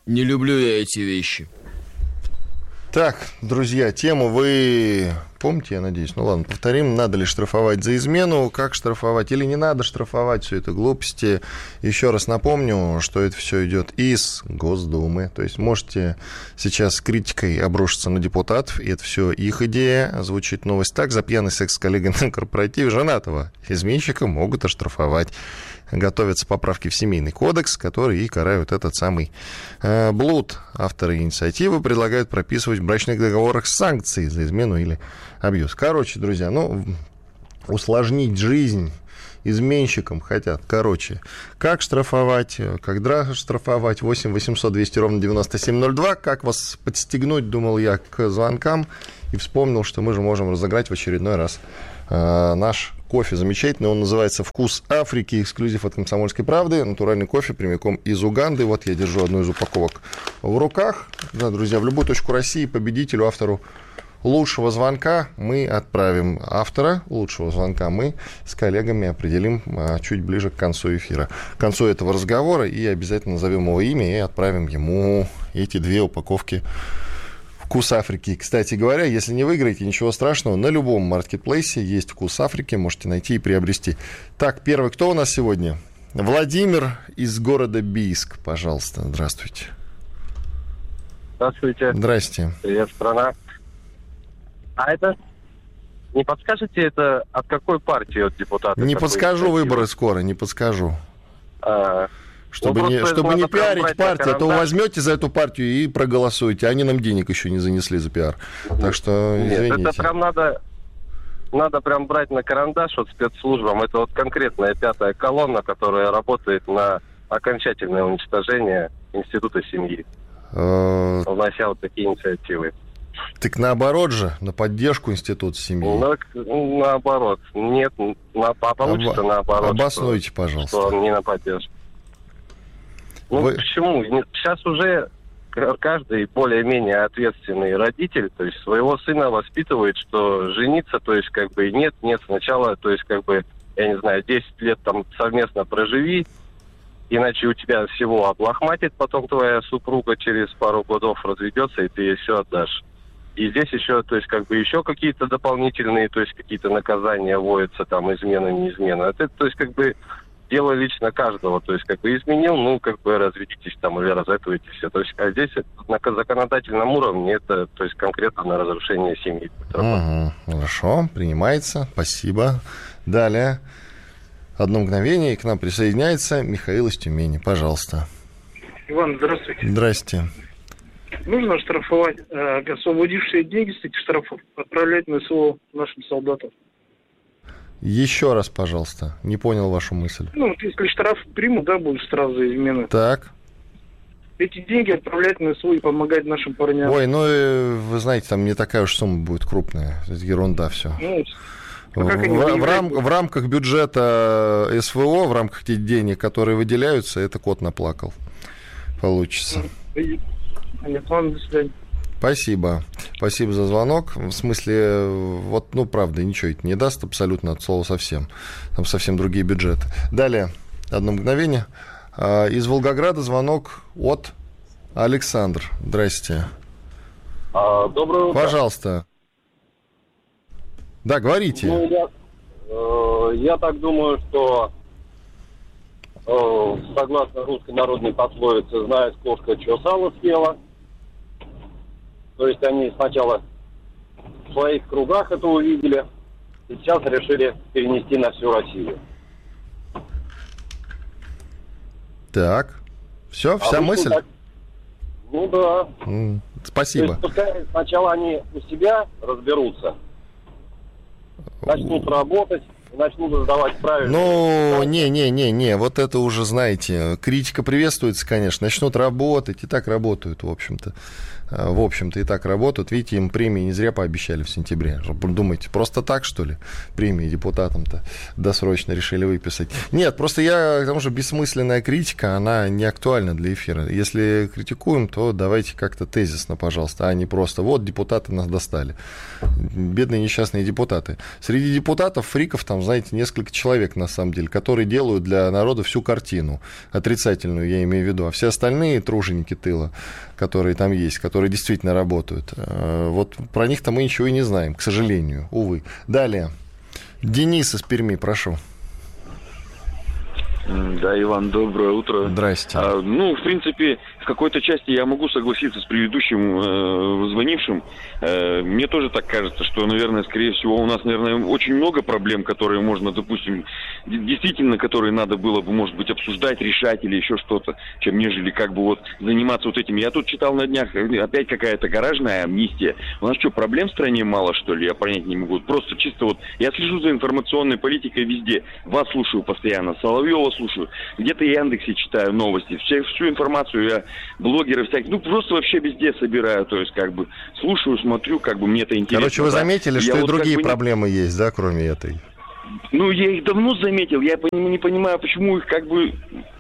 Не люблю я эти вещи. Так, друзья, тему вы помните, я надеюсь? Ну ладно, повторим. Надо ли штрафовать за измену? Как штрафовать? Или не надо штрафовать? Все это глупости. Еще раз напомню, что это все идет из Госдумы. То есть можете сейчас с критикой обрушиться на депутатов, и это все их идея. Звучит новость так: за пьяный секс с коллегой на корпоративе женатого изменщика могут оштрафовать. Готовятся поправки в Семейный кодекс, которые и карают этот самый блуд. Авторы инициативы предлагают прописывать в брачных договорах санкции за измену или абьюз. Короче, друзья, усложнить жизнь изменщикам хотят. Короче, как штрафовать, когда штрафовать? 8 800 200 ровно 9702. Как вас подстегнуть, думал я, к звонкам, и вспомнил, что мы же можем разыграть в очередной раз наш кофе замечательный. Он называется «Вкус Африки», эксклюзив от «Комсомольской правды». Натуральный кофе прямиком из Уганды. Вот я держу одну из упаковок в руках. Да, друзья, в любую точку России победителю, автору лучшего звонка мы отправим. Автора лучшего звонка мы с коллегами определим чуть ближе к концу эфира. К концу этого разговора, и обязательно назовем его имя и отправим ему эти 2 упаковки «Вкус Африки». Кстати говоря, если не выиграете, ничего страшного, на любом маркетплейсе есть «Вкус Африки», можете найти и приобрести. Так, первый кто у нас сегодня? Владимир из города Бийск, пожалуйста, здравствуйте. Здравствуйте. Здрасте. Привет, страна. А это, не подскажете, это от какой партии, от депутата? Не подскажу, выборы скоро, не подскажу. Чтобы не пиарить партию, а то вы возьмете за эту партию и проголосуете. Они нам денег еще не занесли за пиар. Так что, извините. Нет, это прям надо прям брать на карандаш от спецслужбам. Это вот конкретная 5-я колонна, которая работает на окончательное уничтожение института семьи. Внося вот такие инициативы. Так наоборот же, на поддержку института семьи. Наоборот. Нет, получится наоборот. Обоснуйте, пожалуйста. Что не на поддержку. Почему? Сейчас уже каждый более-менее ответственный родитель, то есть своего сына воспитывает, что жениться, то есть как бы нет, сначала, то есть как бы, я не знаю, 10 лет там совместно проживи, иначе у тебя всего облахматит, потом твоя супруга через пару годов разведется, и ты ей все отдашь. И здесь еще, то есть как бы еще какие-то дополнительные, то есть какие-то наказания вводятся, там, измена, не измена. Это, то есть как бы дело лично каждого, то есть как бы изменил, как бы разведитесь там или разведывайтесь все. То есть, а здесь на законодательном уровне это, то есть конкретно на разрушение семьи. Хорошо, принимается, спасибо. Далее, одно мгновение, и к нам присоединяется Михаил из Тюмени, пожалуйста. Иван, здравствуйте. Здрасте. Нужно штрафовать освободившие деньги с этих штрафов, отправлять на СВО нашим солдатам. Еще раз, пожалуйста. Не понял вашу мысль. Если штраф примут, будет штраф за измену. Так. Эти деньги отправлять на СВО и помогать нашим парням. Ой, вы знаете, там не такая уж сумма будет крупная. Это ерунда все. В рамках бюджета СВО, в рамках тех денег, которые выделяются, это кот наплакал. Получится. Нет, ладно, до свидания. Спасибо. Спасибо за звонок. В смысле, правда, ничего это не даст абсолютно от слова совсем. Там совсем другие бюджеты. Далее, одно мгновение. Из Волгограда звонок от Александра. Здрасте. Доброе утро. Пожалуйста. Да, говорите. Я так думаю, что согласно русской народной пословице, знает кошка, что сало съела. То есть они сначала в своих кругах это увидели, и сейчас решили перенести на всю Россию. Так, все, вся мысль? Так... да. Спасибо. То есть, пускай сначала они у себя разберутся, начнут работать, начнут задавать правильные... не, вот это уже, знаете, критика приветствуется, конечно, начнут работать, и так работают, в общем-то, и так работают. Видите, им премии не зря пообещали в сентябре. Думаете, просто так, что ли, премии депутатам-то досрочно решили выписать? Нет, просто к тому же бессмысленная критика, она не актуальна для эфира. Если критикуем, то давайте как-то тезисно, пожалуйста, а не просто, вот, депутаты нас достали. Бедные несчастные депутаты. Среди депутатов фриков там там, знаете, несколько человек, на самом деле, которые делают для народа всю картину. Отрицательную, я имею в виду. А все остальные труженики тыла, которые там есть, которые действительно работают, вот про них-то мы ничего и не знаем, к сожалению, увы. Далее. Денис из Перми, прошу. Да, Иван, доброе утро. Здрасте. В принципе, в какой-то части я могу согласиться с предыдущим звонившим. Мне тоже так кажется, что, наверное, скорее всего, у нас, наверное, очень много проблем, которые можно, допустим, действительно, которые надо было бы, может быть, обсуждать, решать или еще что-то, чем нежели как бы вот заниматься вот этим. Я тут читал на днях, опять какая-то гаражная амнистия. У нас что, проблем в стране мало, что ли? Я понять не могу. Просто чисто вот, я слежу за информационной политикой везде. Вас слушаю постоянно, Соловьева слушаю. Где-то я в Яндексе читаю новости. Всю информацию я, блогеры всякие, просто вообще везде собираю. То есть, как бы, слушаю, смотрю, как бы мне это интересно. Короче, вы заметили, что я и вот другие как бы проблемы есть, да, кроме этой? Я их давно заметил. Я не понимаю, почему их как бы...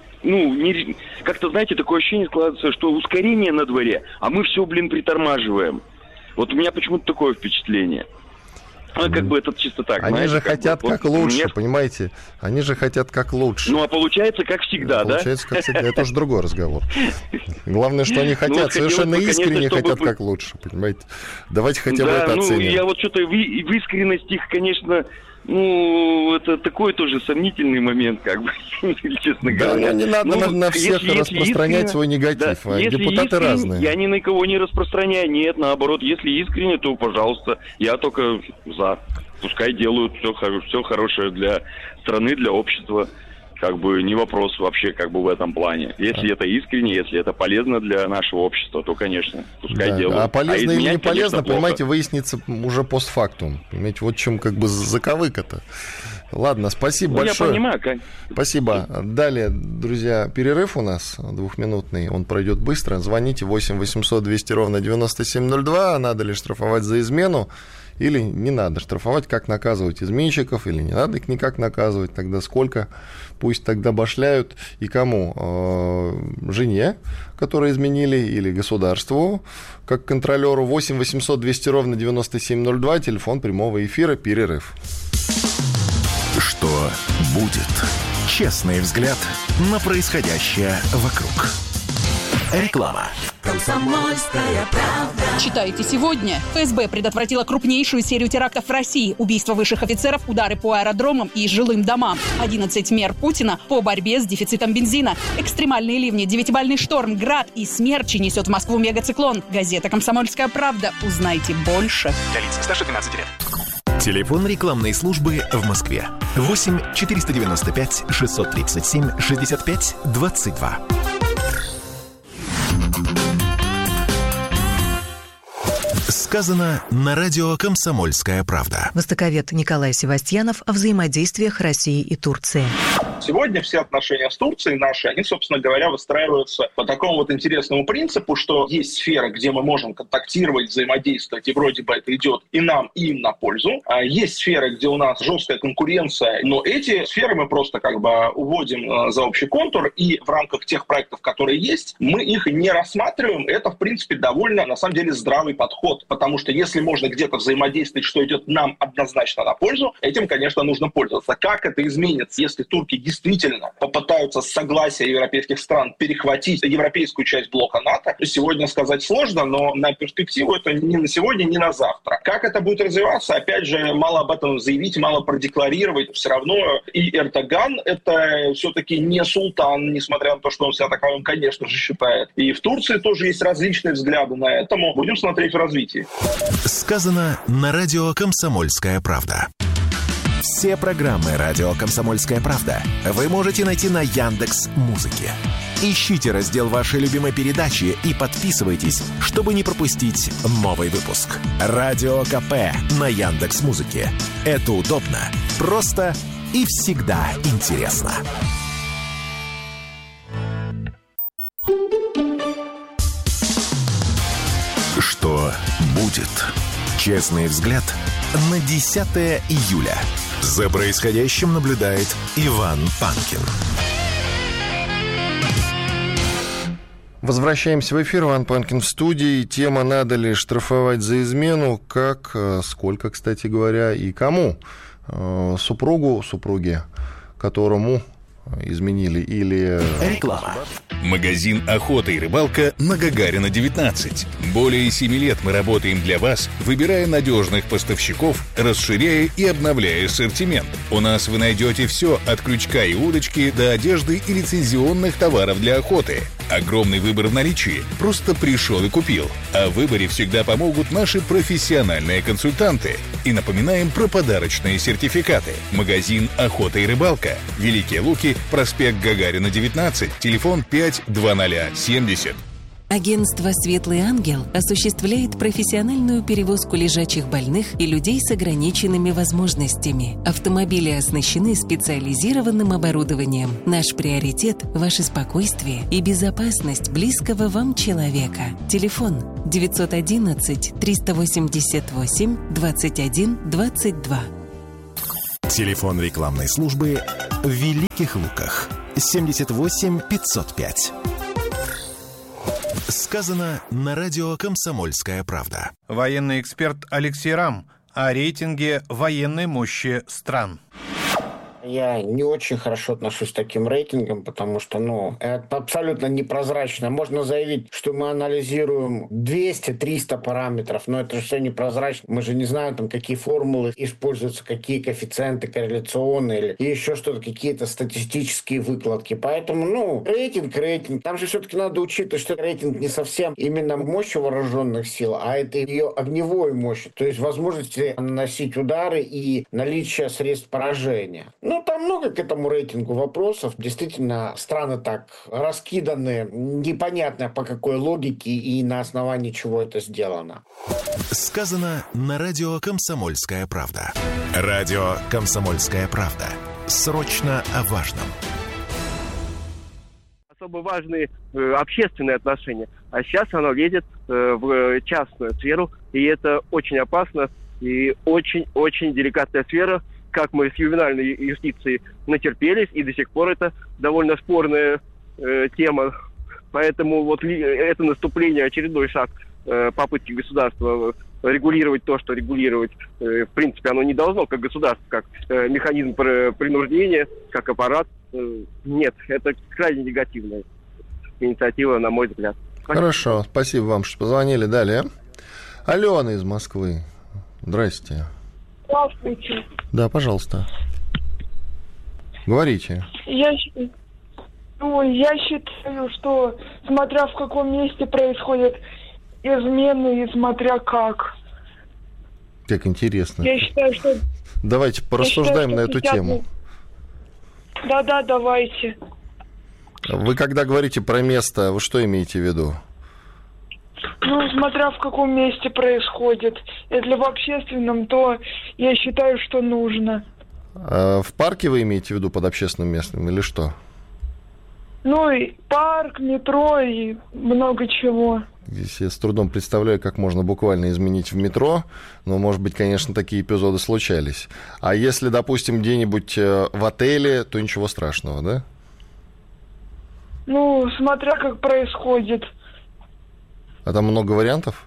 как-то, знаете, такое ощущение складывается, что ускорение на дворе, а мы все, притормаживаем. Вот у меня почему-то такое впечатление. Как бы это чисто так. Они знаете, же хотят как лучше, мне... понимаете? Они же хотят как лучше. А получается как всегда, да? Получается как всегда. Это уже другой разговор. Главное, что они хотят, совершенно искренне хотят как лучше, понимаете? Давайте хотя бы это оценим. Я вот что-то в искренность их, конечно... это такой тоже сомнительный момент, как бы, честно говоря. Не надо на всех распространять свой негатив. Да, депутаты разные. Я ни на кого не распространяю. Нет, наоборот, если искренне, то, пожалуйста, я только за. Пускай делают все хорошее для страны, для общества. Как бы не вопрос вообще как бы в этом плане. Если это искренне, если это полезно для нашего общества, то, конечно, пускай делают. А полезно или не полезно, конечно, понимаете, выяснится уже постфактум. Понимаете, вот в чем как бы заковыка-то. Ладно, спасибо большое. Я понимаю, как... Спасибо. Далее, друзья, перерыв у нас двухминутный, он пройдет быстро. Звоните 8 800 200 ровно 9702. Надо ли штрафовать за измену? Или не надо штрафовать, как наказывать изменщиков, или не надо их никак наказывать, тогда сколько, пусть тогда башляют, и кому? Жене, которой изменили, или государству, как контролеру. 8 800 200 ровно 9702, телефон прямого эфира, перерыв. Что будет? Честный взгляд на происходящее вокруг. Реклама. Комсомольская правда. Читайте сегодня. ФСБ предотвратила крупнейшую серию терактов в России. Убийства высших офицеров, удары по аэродромам и жилым домам. 11 мер Путина по борьбе с дефицитом бензина. Экстремальные ливни, 9-бальный шторм, град и смерчи несет в Москву мегациклон. Газета «Комсомольская правда». Узнайте больше. Для лиц старше 12 лет. Телефон рекламной службы в Москве. 8 495 637 65 22. Сказано на радио «Комсомольская правда». Востоковед Николай Севастьянов о взаимодействиях России и Турции. Сегодня все отношения с Турцией наши, они, собственно говоря, выстраиваются по такому вот интересному принципу, что есть сфера, где мы можем контактировать, взаимодействовать, и вроде бы это идет и нам, и им на пользу. А есть сферы, где у нас жесткая конкуренция, но эти сферы мы просто как бы уводим за общий контур, и в рамках тех проектов, которые есть, мы их не рассматриваем. Это, в принципе, довольно, на самом деле, здравый подход, потому что если можно где-то взаимодействовать, что идет нам однозначно на пользу, этим, конечно, нужно пользоваться. Как это изменится, если турки действительно попытаются с согласия европейских стран перехватить европейскую часть блока НАТО, сегодня сказать сложно, но на перспективу это ни на сегодня, ни на завтра. Как это будет развиваться, опять же, мало об этом заявить, мало продекларировать. Все равно и Эрдоган — это все-таки не султан, несмотря на то, что он себя таковым, конечно же, считает. И в Турции тоже есть различные взгляды на это. Будем смотреть в развитии. Сказано на радио «Комсомольская правда». Все программы радио «Комсомольская правда» вы можете найти на Яндекс.Музыке. Ищите раздел вашей любимой передачи и подписывайтесь, чтобы не пропустить новый выпуск. Радио КП на Яндекс.Музыке. Это удобно, просто и всегда интересно. Что будет? Честный взгляд на 10 июля. За происходящим наблюдает Иван Панкин. Возвращаемся в эфир. Иван Панкин в студии. Тема «Надо ли штрафовать за измену?» Как, сколько, кстати говоря, и кому? супруге, которому изменили, или... Реклама. Магазин «Охота и рыбалка» на Гагарина, 19. Более 7 лет мы работаем для вас, выбирая надежных поставщиков, расширяя и обновляя ассортимент. У нас вы найдете все от крючка и удочки до одежды и лицензионных товаров для охоты. Огромный выбор в наличии. Просто пришел и купил. А в выборе всегда помогут наши профессиональные консультанты. И напоминаем про подарочные сертификаты. Магазин «Охота и рыбалка». Великие Луки, проспект Гагарина, 19, телефон 52070. Агентство «Светлый ангел» осуществляет профессиональную перевозку лежачих больных и людей с ограниченными возможностями. Автомобили оснащены специализированным оборудованием. Наш приоритет – ваше спокойствие и безопасность близкого вам человека. Телефон 911-388-21-22. Телефон рекламной службы в Великих Луках. 78 505. Сказано на радио «Комсомольская правда». Военный эксперт Алексей Рам о рейтинге военной мощи стран. Я не очень хорошо отношусь к таким рейтингам, потому что, это абсолютно непрозрачно. Можно заявить, что мы анализируем 200-300 параметров, но это же все непрозрачно. Мы же не знаем, какие формулы используются, какие коэффициенты корреляционные или еще что-то, какие-то статистические выкладки. Поэтому, рейтинг. Там же все-таки надо учитывать, что рейтинг не совсем именно мощь вооруженных сил, а это ее огневой мощь, то есть возможности наносить удары и наличие средств поражения. Там много к этому рейтингу вопросов. Действительно, страны так раскиданы, непонятно по какой логике и на основании чего это сделано. Сказано на радио «Комсомольская правда». Радио «Комсомольская правда». Срочно о важном. Особо важные общественные отношения. А сейчас оно лезет в частную сферу, и это очень опасно и очень-очень деликатная сфера. Как мы с ювенальной юстицией натерпелись, и до сих пор это довольно спорная тема. Поэтому это наступление, очередной шаг попытки государства регулировать то, что регулировать, в принципе, оно не должно, как государство, как механизм принуждения, как аппарат. Нет, это крайне негативная инициатива, на мой взгляд. Хорошо, спасибо вам, что позвонили. Далее. Алена из Москвы. Здрасте. Здравствуйте. Да, пожалуйста. Говорите. Я считаю, что смотря в каком месте происходят измены и смотря как. Как интересно. Я считаю, что... Давайте порассуждаем на эту тему. Да, давайте. Вы когда говорите про место, вы что имеете в виду? Смотря в каком месте происходит. Если в общественном, то я считаю, что нужно. А в парке вы имеете в виду под общественным местом или что? И парк, метро и много чего. Здесь я с трудом представляю, как можно буквально изменить в метро. Но, может быть, конечно, такие эпизоды случались. А если, допустим, где-нибудь в отеле, то ничего страшного, да? Смотря как происходит. А там много вариантов?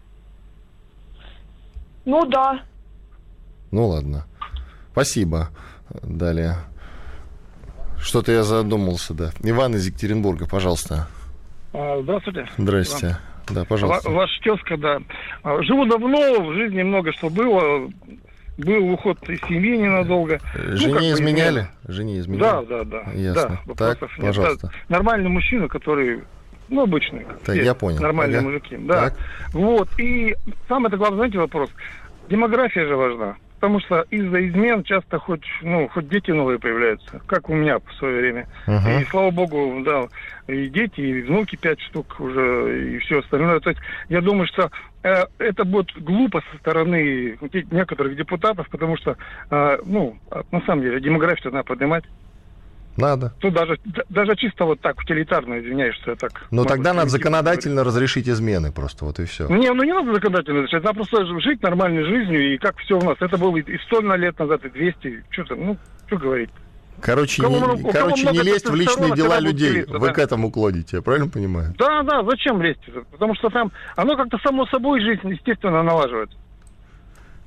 Да. Ладно. Спасибо. Далее. Что-то я задумался, да. Иван из Екатеринбурга, пожалуйста. Здравствуйте. Здрасте. Иван. Да, пожалуйста. Ваша тезка, да. Живу давно, в жизни много что было. Был уход из семьи ненадолго. Жене изменяли? Жене изменяли? Да. Ясно. Так, пожалуйста. Нормальный мужчина, который... обычный. Так, я понял. Нормальные мужики. Да. Так. И самое главное, знаете, вопрос. Демография же важна. Потому что из-за измен часто хоть дети новые появляются. Как у меня в свое время. И слава богу, да, и дети, и внуки 5 штук уже, и все остальное. То есть я думаю, что это будет глупо со стороны некоторых депутатов, потому что, на самом деле, демографию надо поднимать. Надо. Тут даже чисто так, утилитарно, извиняюсь, что я так... тогда надо законодательно разрешить измены просто, и все. Не надо законодательно разрешать, надо просто жить нормальной жизнью, и как все у нас. Это было и 100 лет назад, и 200, что говорить. Короче, не лезть в личные дела людей. Вы к этому клоните, я правильно понимаю? Да, зачем лезть? Потому что там оно как-то само собой жизнь, естественно, налаживается.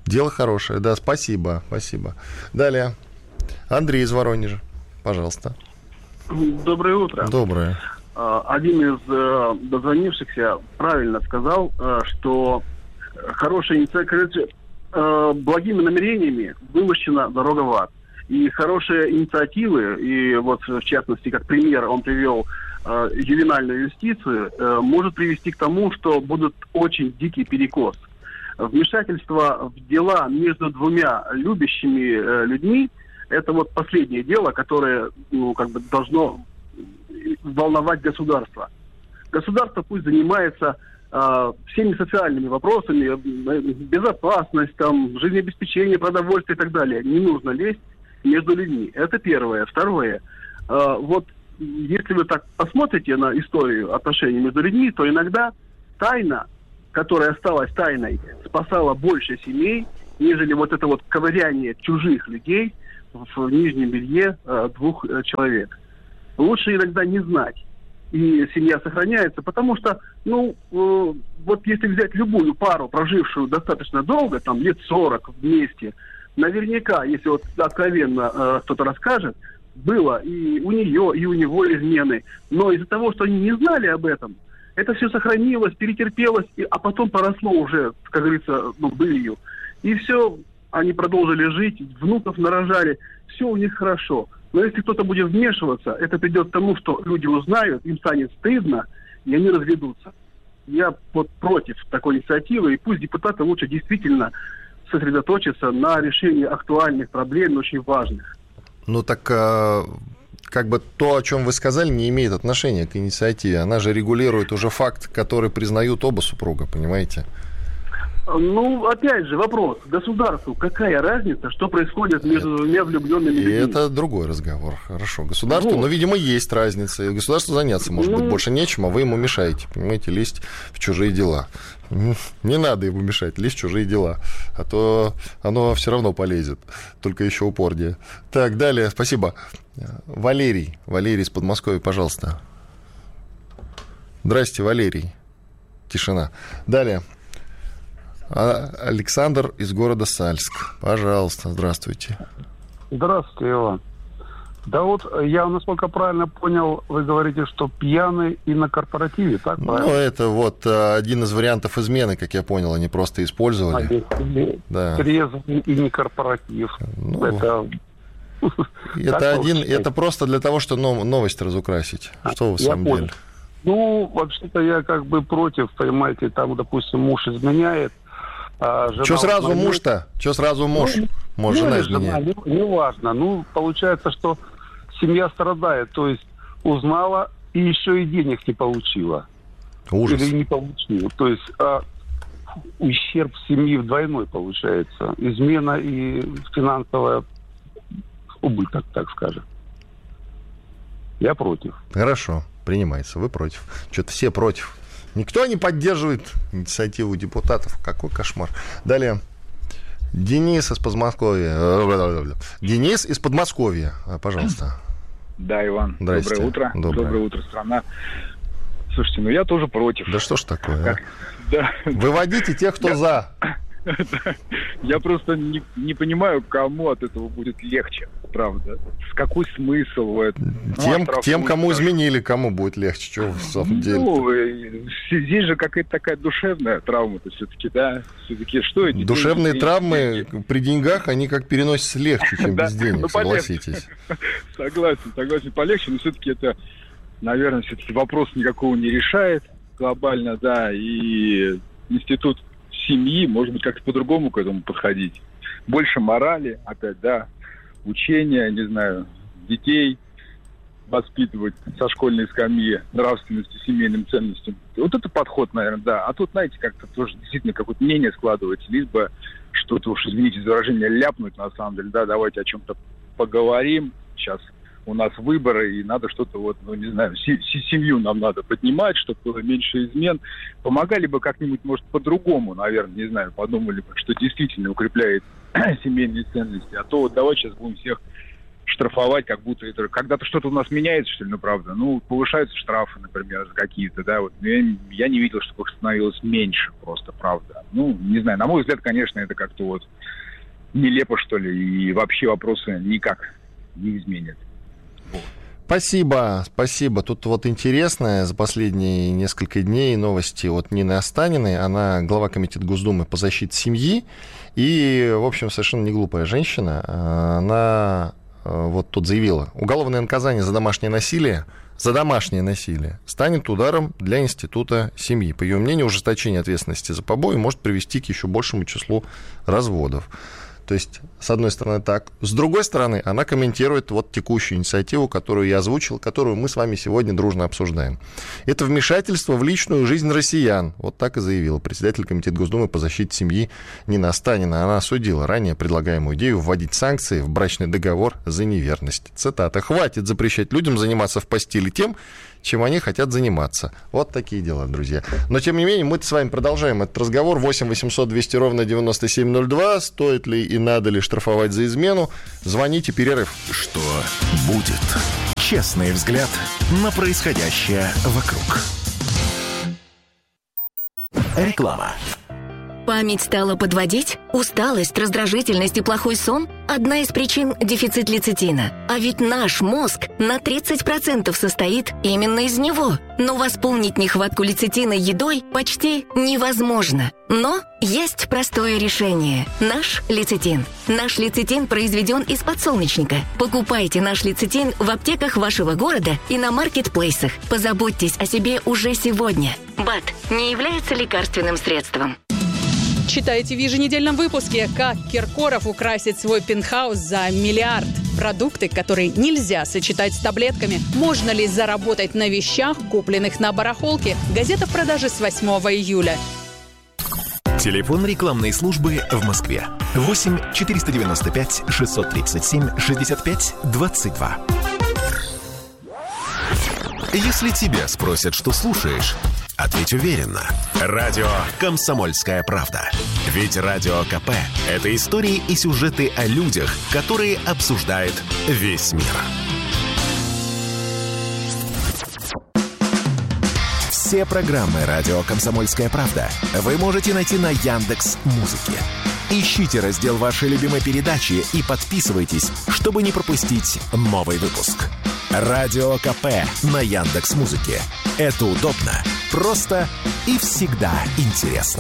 Дело хорошее, да, спасибо. Далее. Андрей из Воронежа, пожалуйста. Доброе утро. Доброе. Один из дозвонившихся правильно сказал, что хорошая инициатива, благими намерениями вымощена дорога в ад. И хорошие инициативы, и вот в частности, как пример, он привел ювенальную юстицию, может привести к тому, что будут очень дикий перекос. Вмешательство в дела между двумя любящими людьми – это вот последнее дело, которое должно волновать государство. Государство пусть занимается всеми социальными вопросами, безопасность, жизнеобеспечение, продовольствие и так далее. Не нужно лезть между людьми. Это первое. Второе. Вот если вы так посмотрите на историю отношений между людьми, то иногда тайна, которая осталась тайной, спасала больше семей, нежели вот это вот ковыряние чужих людей в нижнем белье двух человек. Лучше иногда не знать. И семья сохраняется, потому что, вот если взять любую пару, прожившую достаточно долго, лет 40 вместе, наверняка, если вот откровенно кто-то расскажет, было и у нее, и у него измены. Но из-за того, что они не знали об этом, это все сохранилось, перетерпелось, а потом поросло уже, как говорится, былью. И все, они продолжили жить, внуков нарожали, все у них хорошо. Но если кто-то будет вмешиваться, это придет к тому, что люди узнают, им станет стыдно, и они разведутся. Я вот против такой инициативы, и пусть депутаты лучше действительно сосредоточатся на решении актуальных проблем, очень важных. Как бы то, о чем вы сказали, не имеет отношения к инициативе. Она же регулирует уже факт, который признают оба супруга, понимаете? Опять же, вопрос. Государству какая разница, что происходит между двумя влюбленными людьми? Это другой разговор. Хорошо. Государству, видимо, есть разница. И государству заняться, может быть, больше нечем, а вы ему мешаете, понимаете, лезть в чужие дела. Не надо ему мешать, лезть в чужие дела. А то оно все равно полезет. Только еще упорнее. Так, далее. Спасибо. Валерий из Подмосковья, пожалуйста. Здрасте, Валерий. Тишина. Далее. Александр из города Сальск. Пожалуйста, здравствуйте. Здравствуйте, Иван. Да вот, я, насколько правильно понял, вы говорите, что пьяный и на корпоративе, так? Правильно? Это вот один из вариантов измены, как я понял, они просто использовали. Трезвый и не корпоратив. Это просто для того, чтобы новость разукрасить. Что вы в самом деле? Вообще-то я как бы против, понимаете, там, допустим, муж изменяет, Что сразу муж-то? Что сразу муж? Может, жена изменяет? Неважно. Получается, что семья страдает. То есть узнала и еще и денег не получила. Ужас. Или не получила. То есть ущерб семьи двойной получается. Измена и финансовая убыток, так скажем. Я против. Хорошо, принимается. Вы против. Что-то все против. Никто не поддерживает инициативу депутатов. Какой кошмар. Далее. Денис из Подмосковья. Денис из Подмосковья, пожалуйста. Да, Иван. Здрасте. Доброе утро. Доброе утро, страна. Слушайте, я тоже против. Да что ж такое? Да. Выводите тех, кто за. Я просто не понимаю, кому от этого будет легче, правда. Какой смысл в этом? Тем, кому изменили, кому будет легче, что в самом деле. Здесь же какая-то такая душевная травма-то все-таки, да? Все-таки что эти душевные травмы при деньгах, они как переносятся легче, чем без денег, согласитесь. Согласен, полегче, но все-таки это, наверное, все-таки вопрос никакого не решает глобально, да, и институт семьи, может быть, как-то по-другому к этому подходить. Больше морали, опять, да, учения, не знаю, детей воспитывать со школьной скамьи, нравственности, семейным ценностям. Вот это подход, наверное, да. А тут, знаете, как-то тоже действительно какое-то мнение складывается, либо что-то уж, извините за выражение, ляпнуть, на самом деле, да, давайте о чем-то поговорим. Сейчас у нас выборы, и надо что-то, вот, не знаю, семью нам надо поднимать, чтобы было меньше измен. Помогали бы как-нибудь, может, по-другому, наверное, не знаю, подумали бы, что действительно укрепляет семейные ценности. А то вот давай сейчас будем всех штрафовать, как будто это когда-то что-то у нас меняется, что ли, ну, правда. Ну, повышаются штрафы, например, какие-то, да, вот. Я не видел, чтобы их становилось меньше просто, правда. Ну, не знаю, на мой взгляд, конечно, это как-то вот нелепо, что ли, и вообще вопросы никак не изменят. Вот. Спасибо. Тут вот интересная за последние несколько дней новости от Нины Останиной. Она глава комитета Госдумы по защите семьи. И, в общем, совершенно не глупая женщина. Она вот тут заявила: уголовное наказание за домашнее насилие станет ударом для института семьи. По ее мнению, ужесточение ответственности за побои может привести к еще большему числу разводов. То есть, с одной стороны, так. С другой стороны, она комментирует вот текущую инициативу, которую я озвучил, которую мы с вами сегодня дружно обсуждаем. Это вмешательство в личную жизнь россиян. Вот так и заявила председатель комитета Госдумы по защите семьи Нина Останина. Она осудила ранее предлагаемую идею вводить санкции в брачный договор за неверность. Цитата: «Хватит запрещать людям заниматься в постели тем, чем они хотят заниматься». Вот такие дела, друзья. Но, тем не менее, мы с вами продолжаем этот разговор. 8 800 200 ровно 9702. Стоит ли и надо ли штрафовать за измену? Звоните, перерыв. Что будет? Честный взгляд на происходящее вокруг. Реклама. Память стала подводить? Усталость, раздражительность и плохой сон – одна из причин – дефицит лецитина. А ведь наш мозг на 30% состоит именно из него. Но восполнить нехватку лецитина едой почти невозможно. Но есть простое решение – наш лецитин. Наш лецитин произведен из подсолнечника. Покупайте наш лецитин в аптеках вашего города и на маркетплейсах. Позаботьтесь о себе уже сегодня. БАД не является лекарственным средством. Читайте в еженедельном выпуске, как Киркоров украсит свой пентхаус за миллиард. Продукты, которые нельзя сочетать с таблетками. Можно ли заработать на вещах, купленных на барахолке? Газета в продаже с 8 июля. Телефон рекламной службы в Москве. 8 495 637 65 22. Если тебя спросят, что слушаешь, ответь уверенно. Радио «Комсомольская правда». Ведь Радио КП – это истории и сюжеты о людях, которые обсуждает весь мир. Все программы «Радио Комсомольская правда» вы можете найти на Яндекс.Музыке. Ищите раздел вашей любимой передачи и подписывайтесь, чтобы не пропустить новый выпуск. Радио КП на Яндекс.Музыке. Это удобно, просто и всегда интересно.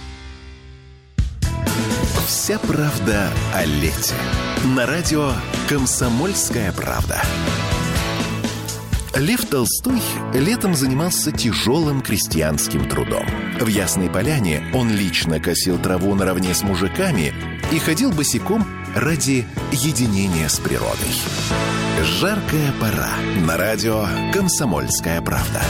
Вся правда о лете. На радио «Комсомольская правда». Лев Толстой летом занимался тяжелым крестьянским трудом. В Ясной Поляне он лично косил траву наравне с мужиками и ходил босиком ради единения с природой. Жаркая пора. На радио «Комсомольская правда».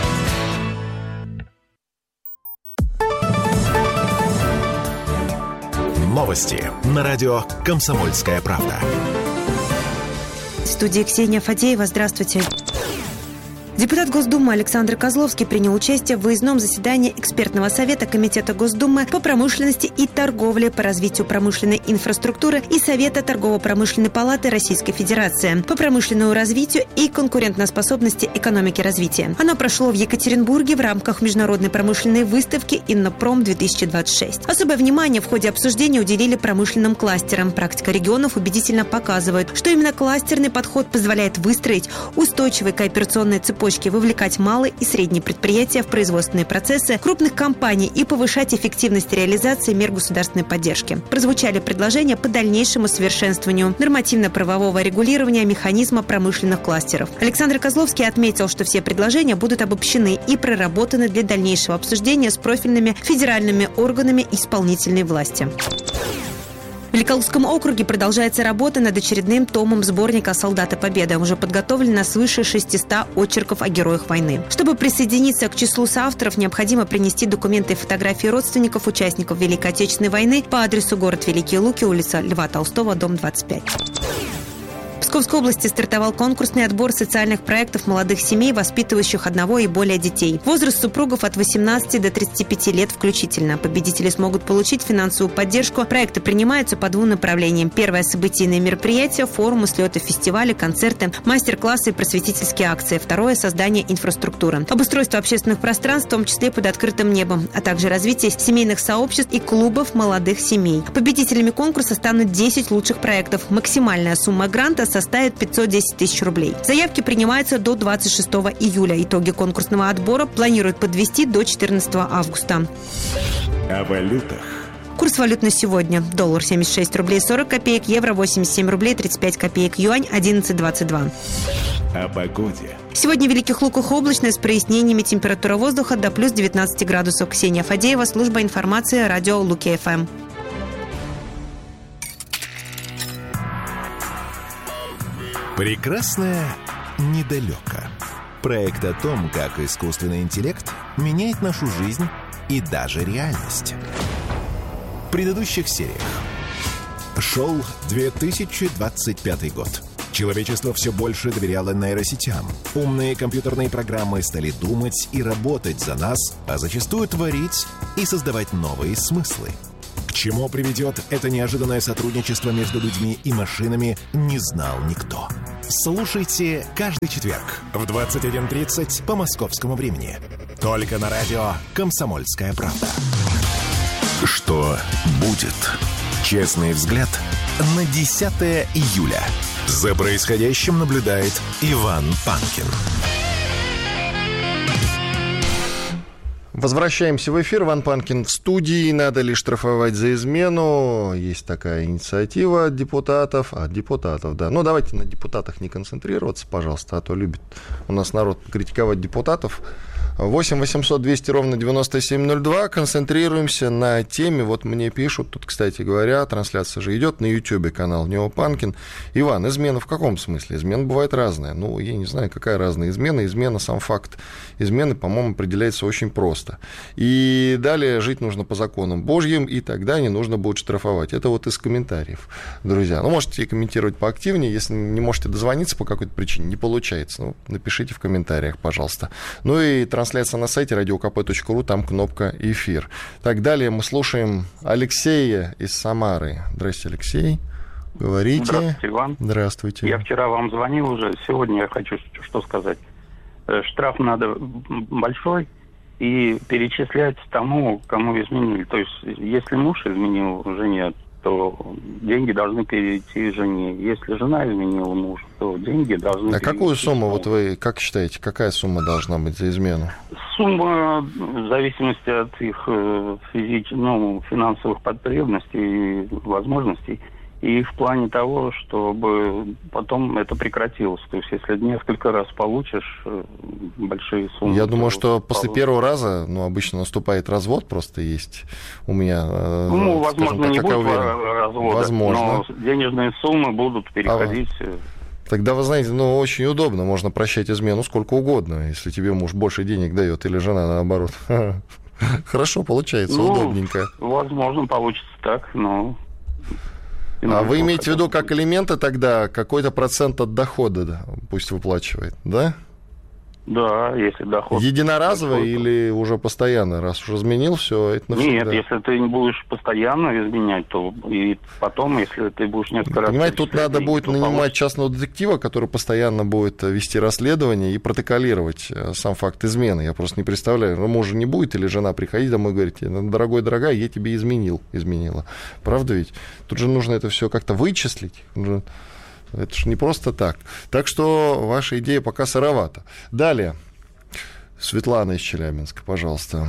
Новости на радио «Комсомольская правда». В студии Ксения Фадеева. Здравствуйте. Депутат Госдумы Александр Козловский принял участие в выездном заседании экспертного совета Комитета Госдумы по промышленности и торговле, по развитию промышленной инфраструктуры и Совета торгово-промышленной палаты Российской Федерации по промышленному развитию и конкурентоспособности экономики развития. Оно прошло в Екатеринбурге в рамках международной промышленной выставки «Иннопром-2026». Особое внимание в ходе обсуждения уделили промышленным кластерам. Практика регионов убедительно показывает, что именно кластерный подход позволяет выстроить устойчивые кооперационные цепочки, вовлекать малые и средние предприятия в производственные процессы крупных компаний и повышать эффективность реализации мер государственной поддержки. Прозвучали предложения по дальнейшему совершенствованию нормативно-правового регулирования механизма промышленных кластеров. Александр Козловский отметил, что все предложения будут обобщены и проработаны для дальнейшего обсуждения с профильными федеральными органами исполнительной власти. В Великолукском округе продолжается работа над очередным томом сборника «Солдаты Победы». Уже подготовлено свыше 600 очерков о героях войны. Чтобы присоединиться к числу соавторов, необходимо принести документы и фотографии родственников участников Великой Отечественной войны по адресу город Великие Луки, улица Льва Толстого, дом 25. В Псковской области стартовал конкурсный отбор социальных проектов молодых семей, воспитывающих одного и более детей. Возраст супругов от 18 до 35 лет включительно. Победители смогут получить финансовую поддержку. Проекты принимаются по 2 направлениям. Первое – событийные мероприятия, форумы, слеты, фестивали, концерты, мастер-классы и просветительские акции. Второе – создание инфраструктуры. Обустройство общественных пространств, в том числе под открытым небом, а также развитие семейных сообществ и клубов молодых семей. Победителями конкурса станут 10 лучших проектов. Максимальная сумма гранта составит 510 тысяч рублей. Заявки принимаются до 26 июля. Итоги конкурсного отбора планируют подвести до 14 августа. О валютах. Курс валют на сегодня. Доллар 76 рублей 40 копеек, евро 87 рублей 35 копеек, юань 11,22. О погоде. Сегодня в Великих Луках облачно с прояснениями, температура воздуха до плюс 19 градусов. Ксения Фадеева, служба информации, радио Луки-ФМ. Прекрасное недалеко. Проект о том, как искусственный интеллект меняет нашу жизнь и даже реальность. В предыдущих сериях. Шел 2025 год. Человечество все больше доверяло нейросетям. Умные компьютерные программы стали думать и работать за нас, а зачастую творить и создавать новые смыслы. К чему приведет это неожиданное сотрудничество между людьми и машинами, не знал никто. Слушайте каждый четверг в 21:30 по московскому времени. Только на радио «Комсомольская правда». Что будет? Честный взгляд на 10 июля. За происходящим наблюдает Иван Панкин. Возвращаемся в эфир. Иван Панкин в студии. Надо ли штрафовать за измену? Есть такая инициатива от депутатов. Да. Ну, давайте на депутатах не концентрироваться, пожалуйста, а то любит у нас народ критиковать депутатов. 8 800 200 ровно 9702. Концентрируемся на теме. Вот мне пишут, тут, кстати говоря, трансляция же идет на YouTube, канал Нео Панкин. Иван, измена в каком смысле? Измена бывает разная. Ну, я не знаю, какая разная измена. Измена, сам факт измены, по-моему, определяется очень просто. И далее жить нужно по законам Божьим, и тогда не нужно будет штрафовать. Это вот из комментариев, друзья. Ну, можете комментировать поактивнее. Если не можете дозвониться по какой-то причине, не получается, ну, напишите в комментариях, пожалуйста. Ну и трансляция на сайте radiokp.ru, там кнопка «Эфир». Так, далее мы слушаем Алексея из Самары. Здравствуйте, Алексей. Говорите. Здравствуйте, Иван. Здравствуйте. Я вчера вам звонил уже, сегодня я хочу что сказать. Штраф надо большой и перечислять тому, кому изменили. То есть, если муж изменил жене, то деньги должны перейти жене. Если жена изменила мужу, то деньги должны перейти. А какую сумму, вот вы как считаете, какая сумма должна быть за измену? Сумма в зависимости от их финансовых потребностей и возможностей. И в плане того, чтобы потом это прекратилось. То есть, если несколько раз получишь большие суммы... Я думаю, что после первого раза, обычно наступает развод, просто есть у меня... возможно, не будет развода, возможно. Но денежные суммы будут переходить... Тогда, вы знаете, очень удобно, можно прощать измену сколько угодно, если тебе муж больше денег дает, или жена наоборот. Хорошо получается, удобненько. Возможно, получится так, но... А вы имеете в виду, как элементы тогда какой-то процент от дохода пусть выплачивает, да? Да, если доход... Единоразово или уже постоянно, раз уже изменил, все, это навсегда? Нет, если ты не будешь постоянно изменять, то и потом, если ты будешь несколько раз... Понимаете, тут надо будет нанимать частного детектива, который постоянно будет вести расследование и протоколировать сам факт измены. Я просто не представляю, мужа не будет или жена приходить домой и говорить: дорогой, дорогая, я тебе изменила. Правда ведь? Тут же нужно это все как-то вычислить. Это же не просто так. Так что ваша идея пока сыровата. Далее. Светлана из Челябинска, пожалуйста.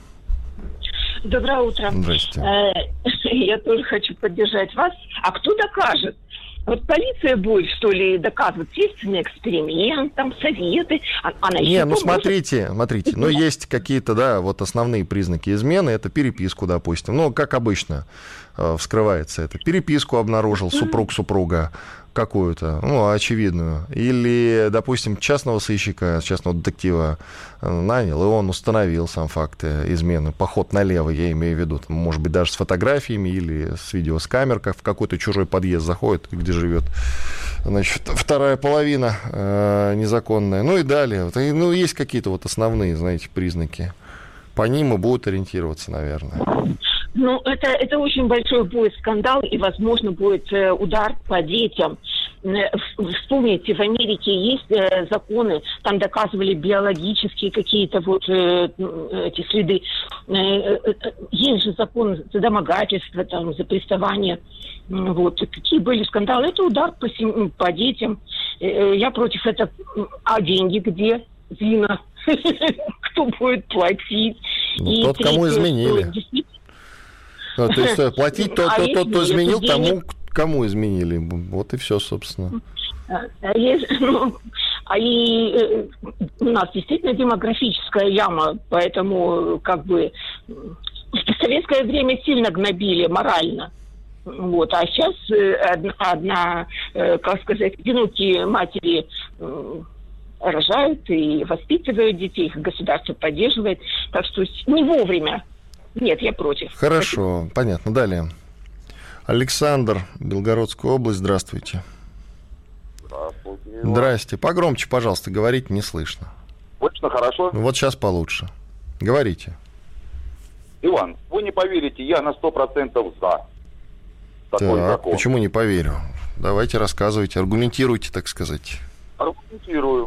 Доброе утро. Здрасте. Я тоже хочу поддержать вас. А кто докажет? Вот полиция будет, что ли, доказывать следственный эксперимент, там, советы. Смотрите. Есть какие-то, основные признаки измены. Это переписку, допустим. Как обычно вскрывается это. Переписку обнаружил супруга какую-то, очевидную. Или, допустим, частного сыщика, частного детектива нанял, и он установил сам факт измены. Поход налево, я имею в виду. Может быть, даже с фотографиями или с видео с камер, как в какой-то чужой подъезд заходит, где живет значит, вторая половина незаконная. Ну и далее. Ну, есть какие-то вот основные, знаете, признаки. По ним и будут ориентироваться, наверное. Ну, это очень большой будет скандал, и, возможно, будет удар по детям. Вспомните, в Америке есть законы, там доказывали биологические какие-то вот эти следы. Есть же закон за домогательство, там, за приставание. Вот. Какие были скандалы? Это удар по детям. Я против этого. А деньги где? Зина. Кто будет платить? Ну, тот, кому изменили. То есть платить тот, кто изменил, тому, кому изменили. Вот и все, собственно. У нас действительно демографическая яма, поэтому как бы в советское время сильно гнобили морально. Вот. А сейчас одна, как сказать, одинокие матери рожают и воспитывают детей, их государство поддерживает. Так что не вовремя. Нет, я против. Хорошо, понятно. Далее. Александр, Белгородская область, здравствуйте. Здравствуйте. Здрасте. Погромче, пожалуйста, говорите, не слышно. Слышно хорошо? Вот сейчас получше. Говорите. Иван, вы не поверите, я на 100% за такой закон. Почему не поверю? Давайте рассказывайте, аргументируйте, так сказать. Аргументирую.